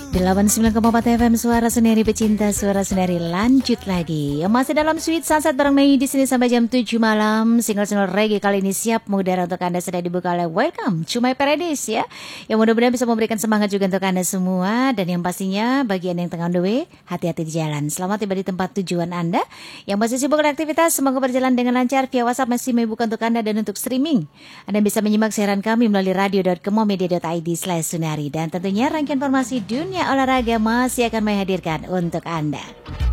89,4 FM Suara Suneri Pecinta Suara Suneri lanjut lagi. Masih dalam Sweet Sunset bareng Mei di sini sampai jam 7 malam. Single-single reggae kali ini siap mengudara untuk Anda, sudah dibuka oleh Welcome to My Paradise ya. Yang mudah-mudahan bisa memberikan semangat juga untuk Anda semua, dan yang pastinya bagi Anda yang tengah on the way, hati-hati di jalan. Selamat tiba di tempat tujuan Anda. Yang masih sibuk beraktivitas, semoga berjalan dengan lancar. Via WhatsApp masih Mei buka untuk Anda, dan untuk streaming Anda bisa menyimak siaran kami melalui radio.kemomedia.id/sunari. Dan tentunya rangkaian informasi dunia olahraga masih akan menghadirkan untuk Anda.